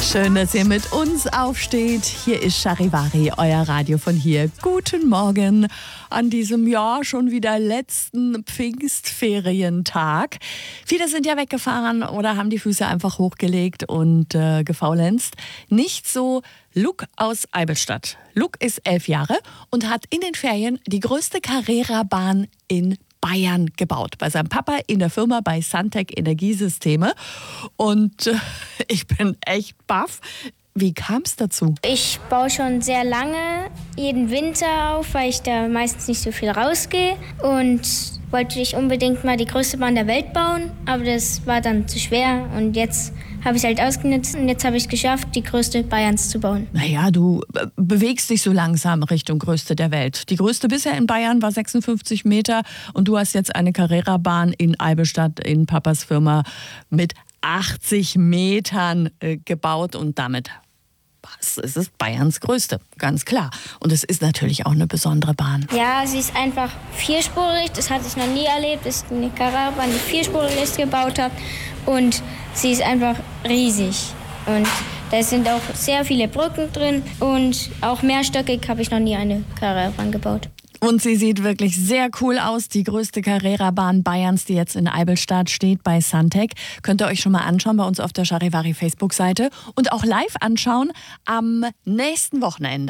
Schön, dass ihr mit uns aufsteht. Hier ist Charivari, euer Radio von hier. Guten Morgen an diesem Jahr schon wieder letzten Pfingstferientag. Viele sind ja weggefahren oder haben die Füße einfach hochgelegt und gefaulenzt. Nicht so Luke aus Eivelstadt. Luke ist 11 Jahre und hat in den Ferien die größte Carrera-Bahn in Bayern gebaut. Bei seinem Papa in der Firma bei Suntec Energiesysteme. Und ich bin echt baff. Wie kam es dazu? Ich baue schon sehr lange jeden Winter auf, weil ich da meistens nicht so viel rausgehe. Und wollte ich unbedingt mal die größte Bahn der Welt bauen. Aber das war dann zu schwer. Und jetzt habe ich es halt ausgenutzt. Und jetzt habe ich es geschafft, die größte Bayerns zu bauen. Naja, du bewegst dich so langsam Richtung größte der Welt. Die größte bisher in Bayern war 56 Meter. Und du hast jetzt eine Carrera-Bahn in Eivelstadt in Papas Firma mit 80 Metern gebaut. Und damit es ist Bayerns größte, ganz klar. Und es ist natürlich auch eine besondere Bahn. Ja, sie ist einfach vierspurig. Das hatte ich noch nie erlebt. Das ist eine Carrera-Bahn, die vierspurig ist, gebaut habe. Und sie ist einfach riesig. Und da sind auch sehr viele Brücken drin. Und auch mehrstöckig habe ich noch nie eine Carrera-Bahn gebaut. Und sie sieht wirklich sehr cool aus. Die größte Carrera-Bahn Bayerns, die jetzt in Eivelstadt steht bei Suntec. Könnt ihr euch schon mal anschauen bei uns auf der Charivari Facebook-Seite. Und auch live anschauen am nächsten Wochenende.